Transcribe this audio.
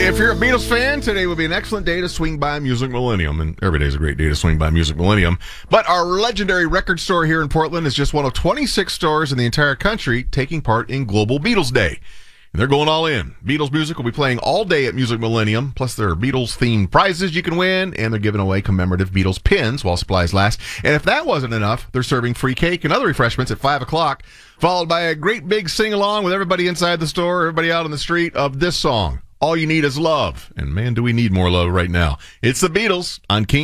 If you're a Beatles fan, today would be an excellent day to swing by Music Millennium, and every day is a great day to swing by Music Millennium. But our legendary record store here in Portland is just one of 26 stores in the entire country taking part in Global Beatles Day. And they're going all in. Beatles music will be playing all day at Music Millennium, plus there are Beatles-themed prizes you can win, and they're giving away commemorative Beatles pins while supplies last. And if that wasn't enough, they're serving free cake and other refreshments at 5 o'clock, followed by a great big sing-along with everybody inside the store, everybody out on the street of this song, All You Need Is Love. And man, do we need more love right now. It's the Beatles on King.